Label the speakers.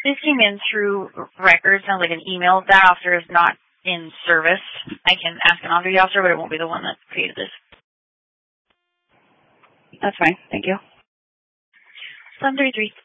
Speaker 1: This came in through records, sounds like an email. That officer is not in service. I can ask an on-duty officer, but it won't be the one that created this.
Speaker 2: That's fine. Thank you.
Speaker 1: 733.